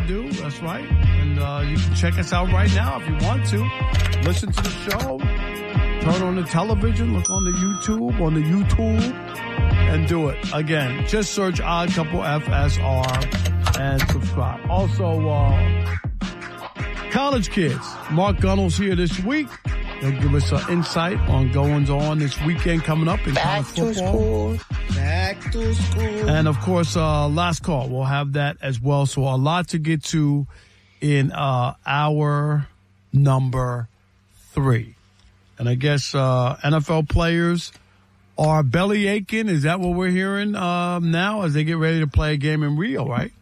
do. That's right. And you can check us out right now if you want to. Listen to the show. Turn on the television. Look on the YouTube, and do it. Again, just search Odd Couple FSR and subscribe. Also, college kids. Mark Gunnell's here this week. He'll give us an insight on goings on this weekend coming up in college football. Back to school. And, of course, last call. We'll have that as well. So a lot to get to in hour number 3. And I guess NFL players are belly aching. Is that what we're hearing now as they get ready to play a game in Rio, right?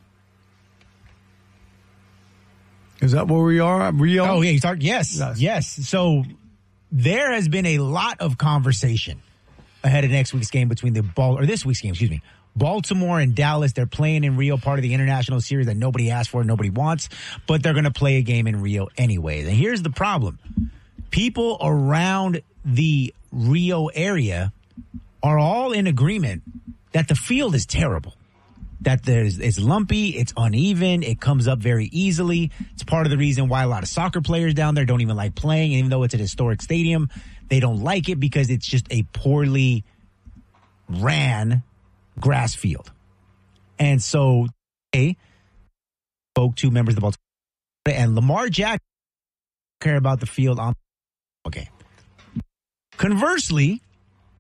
Is that where we are? Rio? Oh, yeah. Yes. So there has been a lot of conversation ahead of next week's game between this week's game, Baltimore and Dallas. They're playing in Rio, part of the international series that nobody asked for, nobody wants, but they're going to play a game in Rio anyway. And here's the problem. People around the Rio area are all in agreement that the field is terrible, that it's lumpy, it's uneven, it comes up very easily. It's part of the reason why a lot of soccer players down there don't even like playing. And even though it's an historic stadium, they don't like it because it's just a poorly ran grass field. And so they spoke to members of the Baltimore, and Lamar Jackson care about the field on okay. Conversely,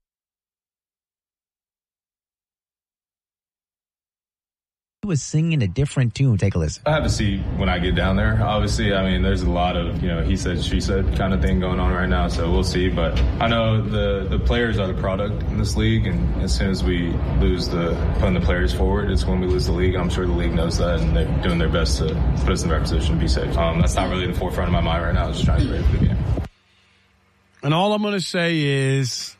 he was singing a different tune. Take a listen. I have to see when I get down there. Obviously, I mean, there's a lot of, he said, she said kind of thing going on right now, so we'll see. But I know the players are the product in this league, and as soon as we lose putting the players forward, it's when we lose the league. I'm sure the league knows that, and they're doing their best to put us in the right position to be safe. That's not really the forefront of my mind right now. I'm just trying to get ready for the game. And all I'm going to say is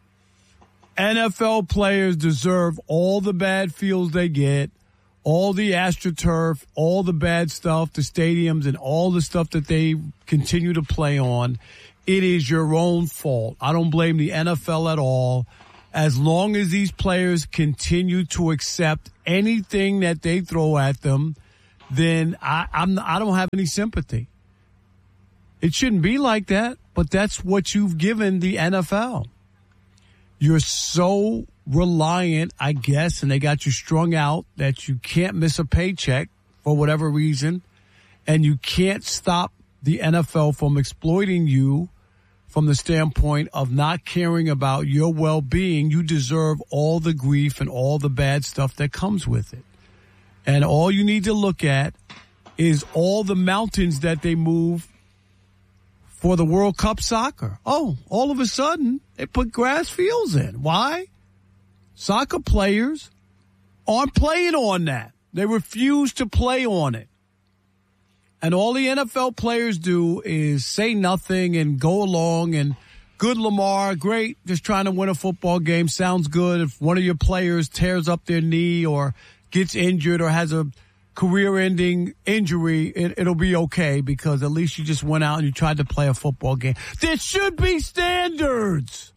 NFL players deserve all the bad fields they get, all the AstroTurf, all the bad stuff, the stadiums, and all the stuff that they continue to play on. It is your own fault. I don't blame the NFL at all. As long as these players continue to accept anything that they throw at them, then I don't have any sympathy. It shouldn't be like that, but that's what you've given the NFL. You're so reliant, I guess, and they got you strung out that you can't miss a paycheck for whatever reason, and you can't stop the NFL from exploiting you from the standpoint of not caring about your well-being. You deserve all the grief and all the bad stuff that comes with it. And all you need to look at is all the mountains that they move for the World Cup soccer. Oh, all of a sudden, they put grass fields in. Why? Soccer players aren't playing on that. They refuse to play on it. And all the NFL players do is say nothing and go along, and good Lamar, great, just trying to win a football game. Sounds good. If one of your players tears up their knee or gets injured or has a career-ending injury, it'll be okay because at least you just went out and you tried to play a football game. There should be standards.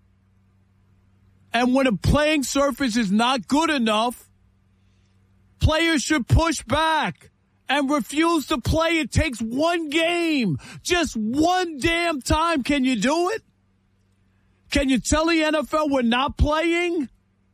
And when a playing surface is not good enough, players should push back and refuse to play. It takes one game, just one damn time. Can you do it? Can you tell the NFL we're not playing?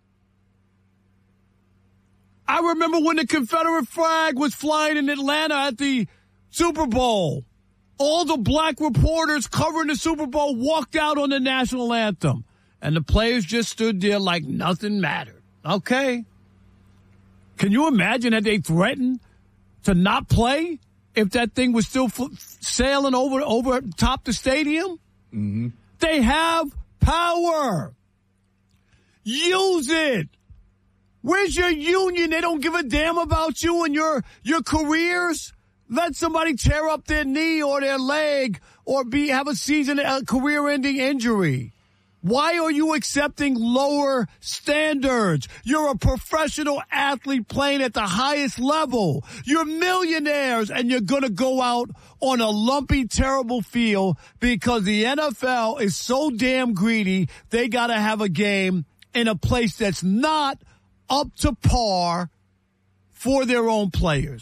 I remember when the Confederate flag was flying in Atlanta at the Super Bowl. All the black reporters covering the Super Bowl walked out on the national anthem. And the players just stood there like nothing mattered. Okay. Can you imagine that they threatened to not play if that thing was still sailing over top the stadium? Mm-hmm. They have power. Use it. Where's your union? They don't give a damn about you and your careers. Let somebody tear up their knee or their leg or have a career-ending injury. Why are you accepting lower standards? You're a professional athlete playing at the highest level. You're millionaires, and you're going to go out on a lumpy, terrible field because the NFL is so damn greedy, they got to have a game in a place that's not up to par for their own players.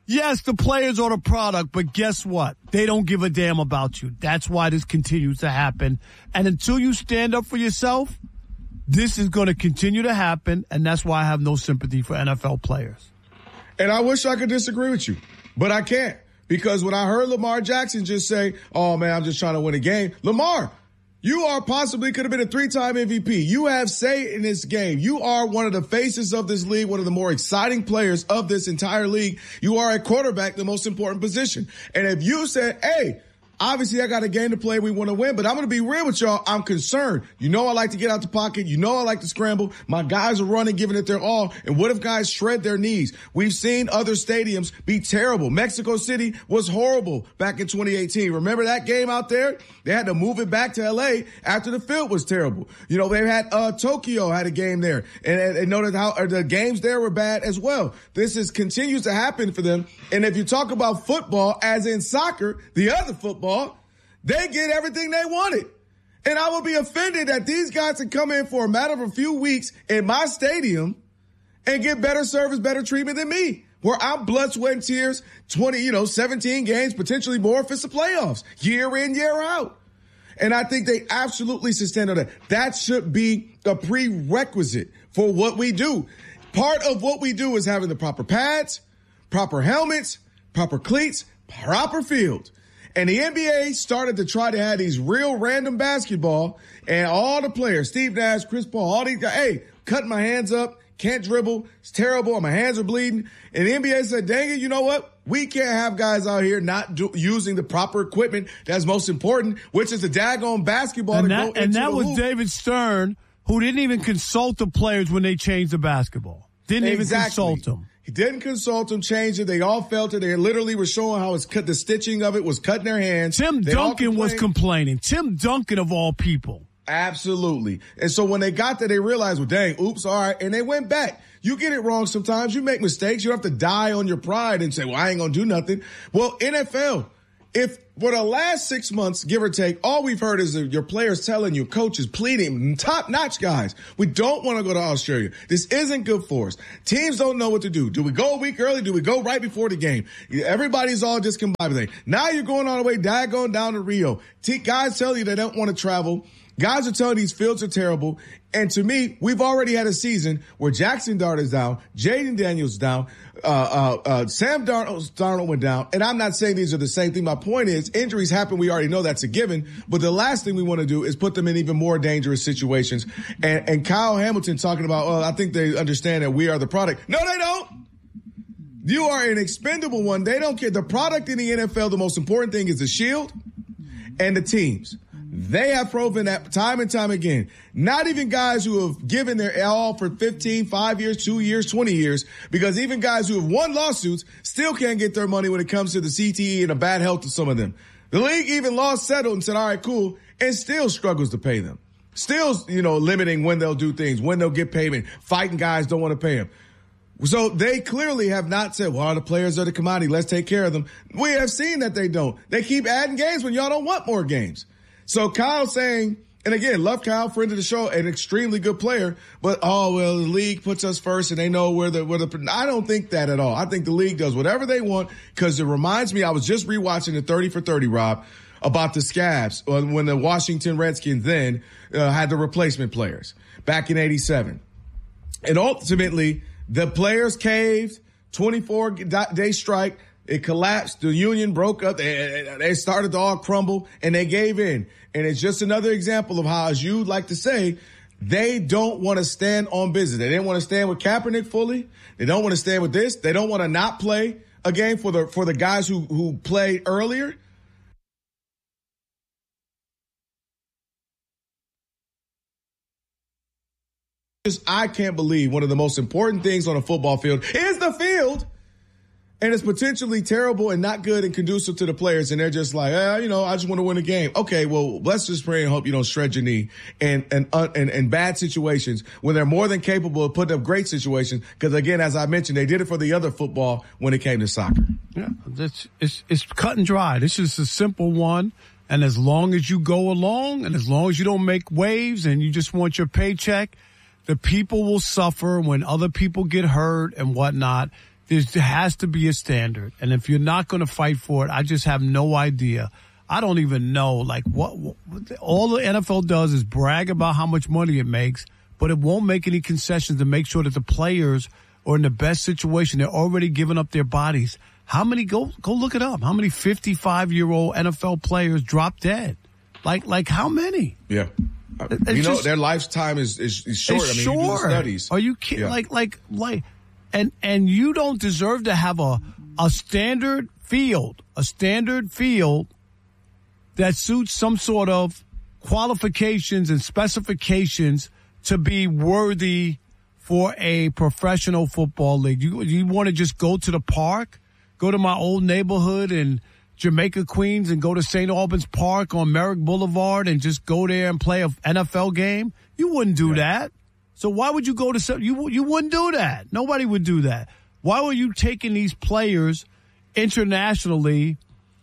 Yes, the players are the product, but guess what? They don't give a damn about you. That's why this continues to happen. And until you stand up for yourself, this is going to continue to happen, and that's why I have no sympathy for NFL players. And I wish I could disagree with you, but I can't. Because when I heard Lamar Jackson just say, oh, man, I'm just trying to win a game. Lamar, you are possibly could have been a 3-time MVP. You have say in this game. You are one of the faces of this league, one of the more exciting players of this entire league. You are a quarterback, the most important position. And if you said, hey, obviously I got a game to play, we want to win, but I'm going to be real with y'all. I'm concerned. You know I like to get out the pocket. You know I like to scramble. My guys are running, giving it their all. And what if guys shred their knees? We've seen other stadiums be terrible. Mexico City was horrible back in 2018. Remember that game out there? They had to move it back to L.A. after the field was terrible. You know, they had Tokyo had a game there. And noted how the games there were bad as well. This continues to happen for them. And if you talk about football, as in soccer, the other football, they get everything they wanted. And I will be offended that these guys can come in for a matter of a few weeks in my stadium and get better service, better treatment than me, where I'm blood, sweat, and tears, 17 games, potentially more if it's the playoffs, year in, year out. And I think they absolutely should stand on that. That should be a prerequisite for what we do. Part of what we do is having the proper pads, proper helmets, proper cleats, proper field. And the NBA started to try to have these real random basketball, and all the players, Steve Nash, Chris Paul, all these guys, hey, cutting my hands up, can't dribble, it's terrible, my hands are bleeding. And the NBA said, dang it, you know what? We can't have guys out here not using the proper equipment that's most important, which is the daggone basketball. And that was David Stern, who didn't even consult the players when they changed the basketball. Didn't even consult them. He didn't consult them, changed it. They all felt it. They literally were showing how the stitching of it was cutting their hands. Tim Duncan was complaining. Tim Duncan of all people. Absolutely. And so when they got there, they realized, well, dang, oops, all right. And they went back. You get it wrong sometimes. You make mistakes. You don't have to die on your pride and say, well, I ain't going to do nothing. Well, NFL, if for the last 6 months, give or take, all we've heard is your players telling you, coaches pleading, top-notch guys, we don't want to go to Australia. This isn't good for us. Teams don't know what to do. Do we go a week early? Do we go right before the game? Everybody's all discombobulated. Now you're going all the way daggone down to Rio. Guys tell you they don't want to travel. Guys are telling these fields are terrible. And to me, we've already had a season where Jackson Dart is down, Jaden Daniels down, Sam Darnold went down. And I'm not saying these are the same thing. My point is injuries happen. We already know that's a given. But the last thing we want to do is put them in even more dangerous situations. And Kyle Hamilton talking about, I think they understand that we are the product. No, they don't. You are an expendable one. They don't care. The product in the NFL, the most important thing is the shield and the teams. They have proven that time and time again. Not even guys who have given their all for 15, 5 years, 2 years, 20 years, because even guys who have won lawsuits still can't get their money when it comes to the CTE and the bad health of some of them. The league even settled and said, all right, cool, and still struggles to pay them. Still, limiting when they'll do things, when they'll get payment, fighting guys don't want to pay them. So they clearly have not said, well, the players are the commodity, let's take care of them. We have seen that they don't. They keep adding games when y'all don't want more games. So Kyle saying, and again, love Kyle, friend of the show, an extremely good player, but the league puts us first and they know where the I don't think that at all. I think the league does whatever they want because it reminds me, I was just rewatching the 30 for 30, Rob, about the Scabs when the Washington Redskins then had the replacement players back in 87. And ultimately, the players caved, 24-day strike. It collapsed. The union broke up. They started to all crumble, and they gave in. And it's just another example of how, as you like to say, they don't want to stand on business. They didn't want to stand with Kaepernick fully. They don't want to stand with this. They don't want to not play a game for the guys who played earlier. I can't believe one of the most important things on a football field is the field. And it's potentially terrible and not good and conducive to the players. And they're just like, I just want to win a game. Okay, well, let's just pray and hope you don't shred your knee and bad situations when they're more than capable of putting up great situations. Because, again, as I mentioned, they did it for the other football when it came to soccer. Yeah, it's cut and dry. This is a simple one. And as long as you go along and as long as you don't make waves and you just want your paycheck, the people will suffer when other people get hurt and whatnot. There has to be a standard. And if you're not going to fight for it, I just have no idea. I don't even know. Like, what all the NFL does is brag about how much money it makes, but it won't make any concessions to make sure that the players are in the best situation. They're already giving up their bodies. How many, go look it up. How many 55-year-old NFL players drop dead? Like how many? Yeah. Their lifetime is short. It's I mean, short. you do the studies. Are you kidding? Yeah. And you don't deserve to have a standard field that suits some sort of qualifications and specifications to be worthy for a professional football league. You want to just go to the park, go to my old neighborhood in Jamaica, Queens, and go to St. Albans Park on Merrick Boulevard and just go there and play an NFL game? You wouldn't do that. So why would you go to you wouldn't do that. Nobody would do that. Why were you taking these players internationally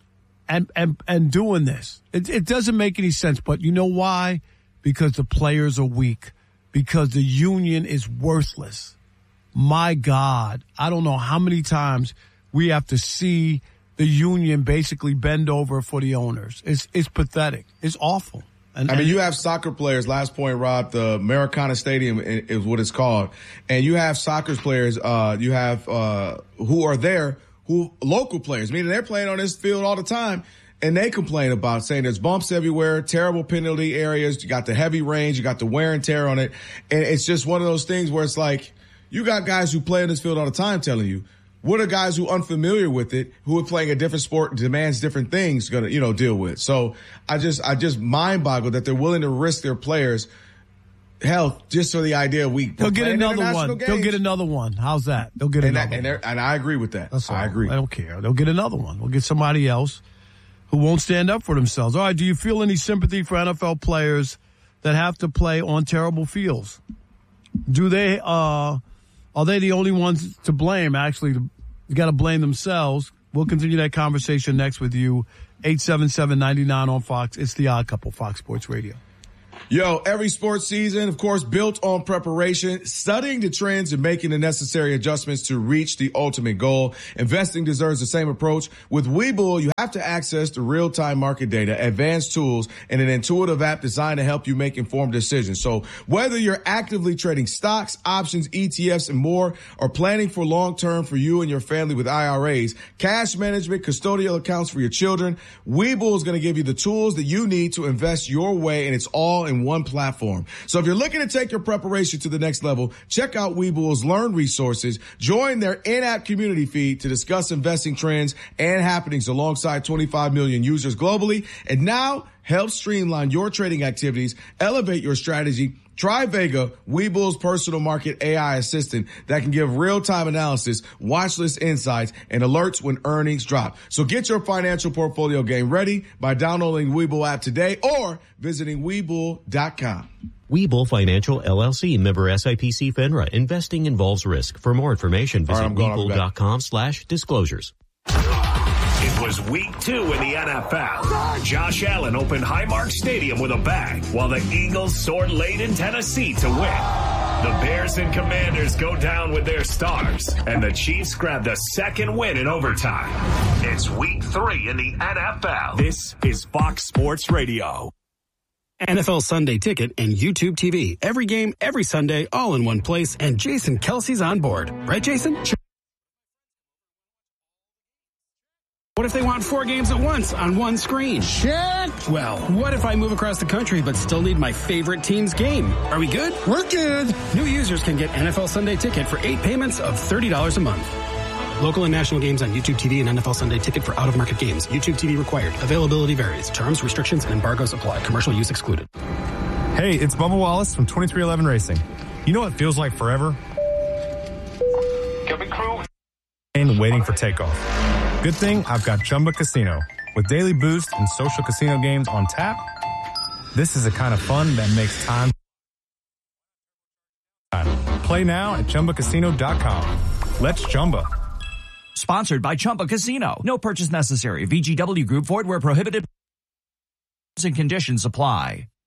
and doing this? It doesn't make any sense. But you know why? Because the players are weak. Because the union is worthless. My God, I don't know how many times we have to see the union basically bend over for the owners. It's pathetic. It's awful. And you have soccer players, last point, Rob, the Maracana Stadium is what it's called. And you have soccer players, you have, who are there, local players, meaning they're playing on this field all the time. And they complain about saying there's bumps everywhere, terrible penalty areas. You got the heavy rains, you got the wear and tear on it. And it's just one of those things where it's like, you got guys who play on this field all the time telling you, what are guys who are unfamiliar with it, who are playing a different sport, demands different things, gonna, deal with? So I just mind boggle that they're willing to risk their players' health just for the idea they'll get another one. They'll get another one. How's that? They'll get another one. And I agree with that. I agree. I don't care. They'll get another one. We'll get somebody else who won't stand up for themselves. All right. Do you feel any sympathy for NFL players that have to play on terrible fields? Do they, are they the only ones to blame? Actually, you got to blame themselves. We'll continue that conversation next with you. 877-99 on Fox. It's The Odd Couple, Fox Sports Radio. Yo, every sports season, of course, built on preparation, studying the trends and making the necessary adjustments to reach the ultimate goal. Investing deserves the same approach. With Webull, you have to access the real-time market data, advanced tools, and an intuitive app designed to help you make informed decisions. So whether you're actively trading stocks, options, ETFs, and more, or planning for long-term for you and your family with IRAs, cash management, custodial accounts for your children, Webull is going to give you the tools that you need to invest your way, and it's all in one platform. So if you're looking to take your preparation to the next level, check out Webull's Learn resources. Join their in-app community feed to discuss investing trends and happenings alongside 25 million users globally. And now help streamline your trading activities, elevate your strategy. Try Vega, Webull's personal market AI assistant that can give real-time analysis, watch list insights, and alerts when earnings drop. So get your financial portfolio game ready by downloading the Webull app today or visiting Webull.com. Webull Financial LLC, member SIPC FINRA. Investing involves risk. For more information, visit Webull.com/disclosures. It was week 2 in the NFL. Josh Allen opened Highmark Stadium with a bang, while the Eagles soared late in Tennessee to win. The Bears and Commanders go down with their stars, and the Chiefs grabbed a second win in overtime. It's week 3 in the NFL. This is Fox Sports Radio. NFL Sunday Ticket and YouTube TV. Every game, every Sunday, all in one place, and Jason Kelsey's on board. Right, Jason? What if they want 4 games at once on one screen? Check. Well, what if I move across the country but still need my favorite team's game? Are we good? We're good. New users can get NFL Sunday Ticket for 8 payments of $30 a month. Local and national games on YouTube TV and NFL Sunday Ticket for out-of-market games. YouTube TV required. Availability varies. Terms, restrictions, and embargoes apply. Commercial use excluded. Hey, it's Bubba Wallace from 2311 Racing. You know what feels like forever? Cabin crew. And waiting for takeoff. Good thing I've got Chumba Casino. With daily boost and social casino games on tap, this is the kind of fun that makes time. Play now at ChumbaCasino.com. Let's Chumba. Sponsored by Chumba Casino. No purchase necessary. VGW Group. Void where prohibited. And conditions apply.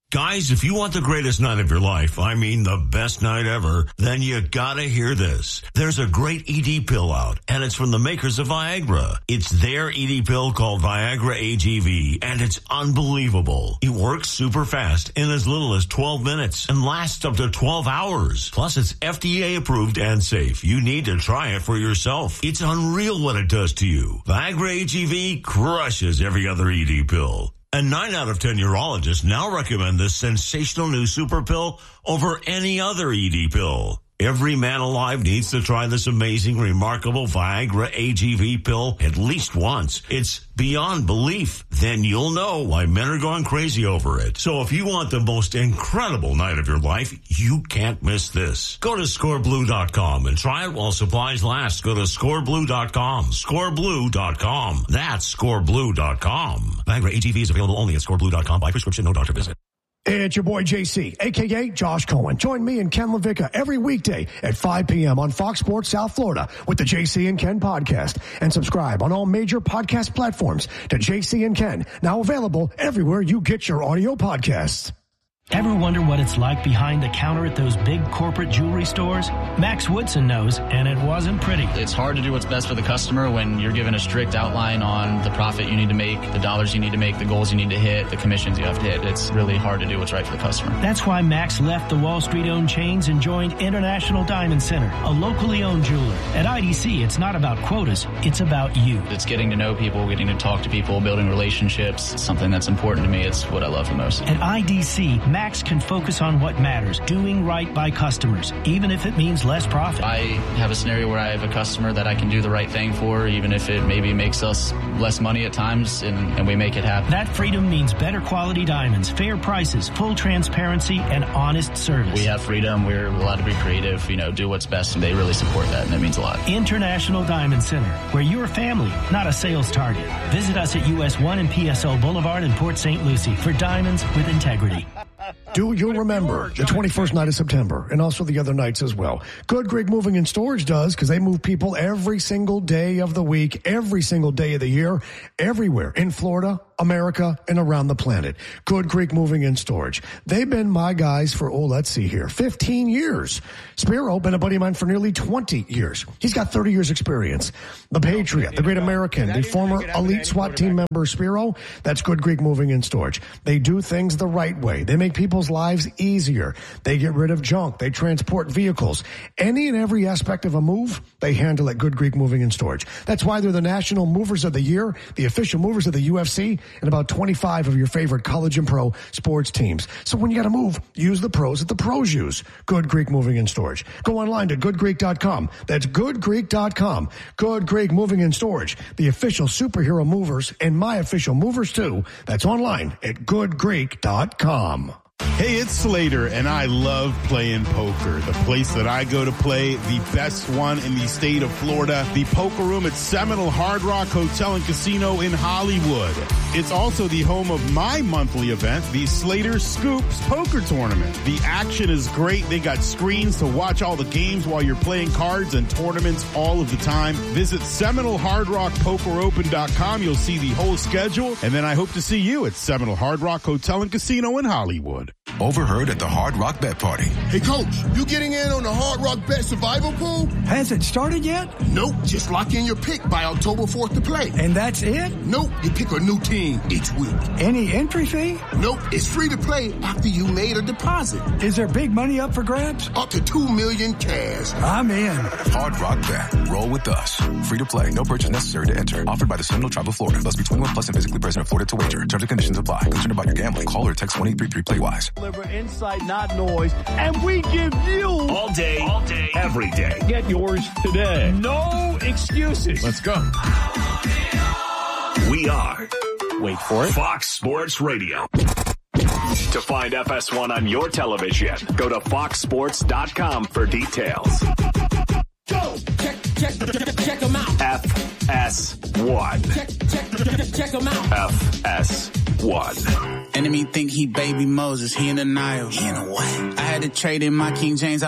Guys, if you want the greatest night of your life, I mean the best night ever, then you gotta hear this. There's a great ED pill out, and it's from the makers of Viagra. It's their ED pill called Viagra AGV, and it's unbelievable. It works super fast in as little as 12 minutes and lasts up to 12 hours. Plus, it's FDA approved and safe. You need to try it for yourself. It's unreal what it does to you. Viagra AGV crushes every other ED pill. And 9 out of 10 urologists now recommend this sensational new super pill over any other ED pill. Every man alive needs to try this amazing, remarkable Viagra AGV pill at least once. It's beyond belief. Then you'll know why men are going crazy over it. So if you want the most incredible night of your life, you can't miss this. Go to scoreblue.com and try it while supplies last. Go to scoreblue.com. Scoreblue.com. That's scoreblue.com. Viagra AGV is available only at scoreblue.com by prescription, no doctor visit. It's your boy JC, a.k.a. Josh Cohen. Join me and Ken LaVicka every weekday at 5 p.m. on Fox Sports South Florida with the JC and Ken podcast. And subscribe on all major podcast platforms to JC and Ken, now available everywhere you get your audio podcasts. Ever wonder what it's like behind the counter at those big corporate jewelry stores? Max Woodson knows, and it wasn't pretty. It's hard to do what's best for the customer when you're given a strict outline on the profit you need to make, the dollars you need to make, the goals you need to hit, the commissions you have to hit. It's really hard to do what's right for the customer. That's why Max left the Wall Street-owned chains and joined International Diamond Center, a locally owned jeweler. At IDC, it's not about quotas, it's about you. It's getting to know people, getting to talk to people, building relationships. It's something that's important to me. It's what I love the most. At IDC, Max can focus on what matters, doing right by customers, even if it means less profit. I have a scenario where I have a customer that I can do the right thing for, even if it maybe makes us less money at times, and we make it happen. That freedom means better quality diamonds, fair prices, full transparency, and honest service. We have freedom. We're allowed to be creative, do what's best, and they really support that, and that means a lot. International Diamond Center, where you're a family, not a sales target. Visit us at US 1 and PSO Boulevard in Port St. Lucie for diamonds with integrity. Do you remember the 21st night of September and also the other nights as well? Good Greek Moving and Storage does, because they move people every single day of the week, every single day of the year, everywhere in Florida, America, and around the planet. Good Greek Moving and Storage. They've been my guys for, 15 years. Spiro, been a buddy of mine for nearly 20 years. He's got 30 years experience. The Patriot, the Great American, the former elite SWAT team member Spiro, that's Good Greek Moving and Storage. They do things the right way. They make people's lives easier. They get rid of junk. They transport vehicles. Any and every aspect of a move, they handle at Good Greek Moving and Storage. That's why they're the National Movers of the Year, the official movers of the UFC, and about 25 of your favorite college and pro sports teams. So when you got to move, use the pros that the pros use. Good Greek Moving and Storage. Go online to goodgreek.com. That's goodgreek.com. Good Greek Moving and Storage, the official superhero movers and my official movers too. That's online at goodgreek.com. Hey, it's Slater, and I love playing poker. The place that I go to play, the best one in the state of Florida, the Poker Room at Seminole Hard Rock Hotel and Casino in Hollywood. It's also the home of my monthly event, the Slater Scoops Poker Tournament. The action is great. They got screens to watch all the games while you're playing cards and tournaments all of the time. Visit SeminoleHardRockPokerOpen.com. You'll see the whole schedule, and then I hope to see you at Seminole Hard Rock Hotel and Casino in Hollywood. Overheard at the Hard Rock Bet Party. Hey, Coach, you getting in on the Hard Rock Bet Survival Pool? Has it started yet? Nope. Just lock in your pick by October 4th to play. And that's it? Nope. You pick a new team each week. Any entry fee? Nope. It's free to play after you made a deposit. Is there big money up for grabs? Up to $2 million cash. I'm in. Hard Rock Bet. Roll with us. Free to play. No purchase necessary to enter. Offered by the Seminole Tribe of Florida. Must be 21 plus and physically present in Florida to wager. Terms and conditions apply. Concerned about your gambling? Call or text 1-833-PLAY-WISE. Deliver insight, not noise, and we give you all day, every day. Get yours today. No excuses. Let's go. We are, wait for it, Fox Sports Radio. To find FS1 on your television, go to foxsports.com for details. Go! Check them out. FS1. Check them out. FS1. Enemy think he baby Moses, he in denial. He in a what? I had to trade in my King James.